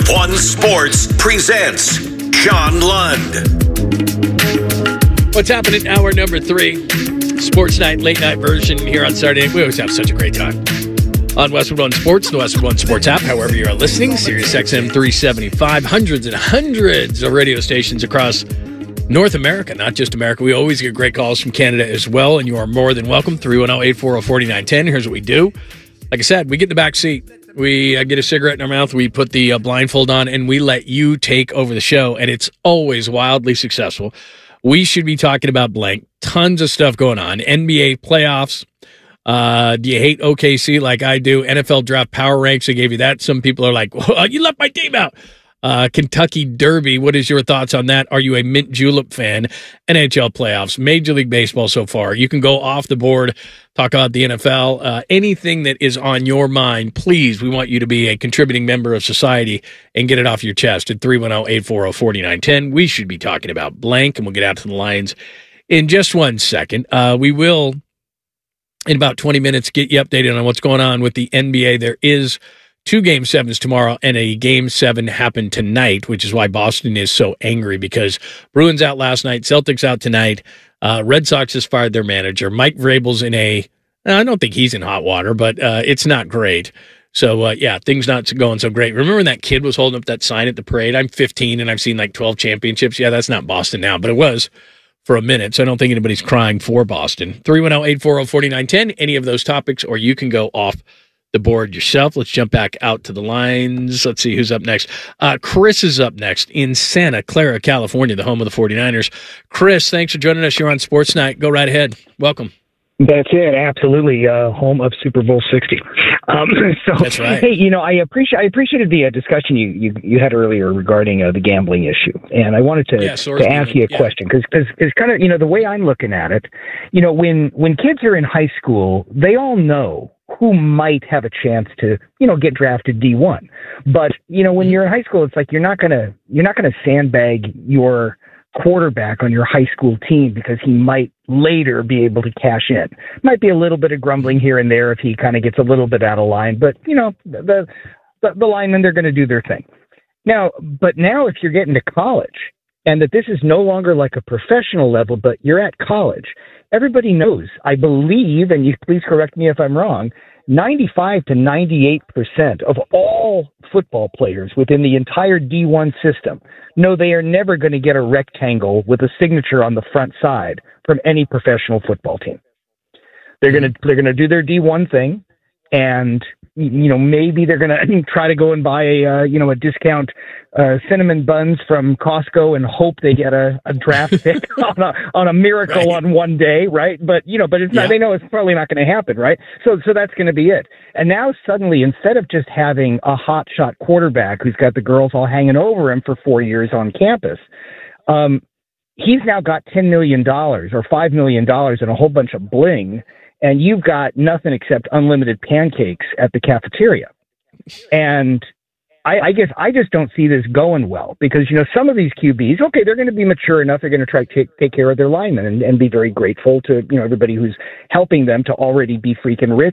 One Sports presents John Lund. What's happening? Hour number 3, Sports Night, late night version here on Saturday. We always have such a great time on Westwood One Sports, the Westwood One Sports app, however you are listening, Sirius XM 375, hundreds and hundreds of radio stations across North America, not just America. We always get great calls from Canada as well, and you are more than welcome. 310-840-4910. Here's what we do. Like I said, we get in the back seat. We get a cigarette in our mouth. We put the blindfold on, and we let you take over the show, and it's always wildly successful. We should be talking about blank. Tons of stuff going on. NBA playoffs. Do you hate OKC like I do? NFL draft power ranks. I gave you that. Some people are like, well, you left my team out. Kentucky Derby. What is your thoughts on that? Are you a mint julep fan? NHL playoffs, Major League Baseball so far. You can go off the board, talk about the NFL, anything that is on your mind. Please, we want you to be a contributing member of society and get it off your chest at 310-840-4910. We should be talking about blank, and we'll get out to the lines in just 1 second. We will, in about 20 minutes, get you updated on what's going on with the NBA. There is 2 Game 7s tomorrow, and a Game 7 happened tonight, which is why Boston is so angry, because Bruins out last night, Celtics out tonight, Red Sox has fired their manager. Mike Vrabel's in I don't think he's in hot water, but it's not great. So, things not going so great. Remember when that kid was holding up that sign at the parade? I'm 15, and I've seen like 12 championships. Yeah, that's not Boston now, but it was for a minute, so I don't think anybody's crying for Boston. 310-840-4910, any of those topics, or you can go off the board yourself. Let's jump back out to the lines. Let's see who's up next. Chris is up next in Santa Clara, California, the home of the 49ers. Chris, thanks for joining us here on Sports Night. Go right ahead. Welcome. That's it. Absolutely. Home of Super Bowl 60. So, that's right. Hey, I appreciated the discussion you had earlier regarding the gambling issue. And I wanted to ask you a question because kind of, the way I'm looking at it, when kids are in high school, they all know who might have a chance to, get drafted D1. But, when you're in high school, it's like you're not gonna sandbag your quarterback on your high school team because he might later be able to cash in. Might be a little bit of grumbling here and there if he kind of gets a little bit out of line, but the linemen, they're going to do their thing. Now if you're getting to college and that this is no longer like a professional level, but you're at college, everybody knows, I believe, and you please correct me if I'm wrong, 95 to 98% of all football players within the entire D1 system know they are never going to get a rectangle with a signature on the front side from any professional football team. They're going to do their D1 thing, and maybe they're going to try to go and buy a discount cinnamon buns from Costco and hope they get a draft pick on a miracle on one day, right? But it's not. They know it's probably not going to happen, right? So that's going to be it. And now suddenly, instead of just having a hotshot quarterback who's got the girls all hanging over him for 4 years on campus, he's now got $10 million or $5 million and a whole bunch of bling. And you've got nothing except unlimited pancakes at the cafeteria. And I guess I just don't see this going well because, some of these QBs, okay, they're going to be mature enough. They're going to try to take care of their linemen and be very grateful to, everybody who's helping them to already be freaking rich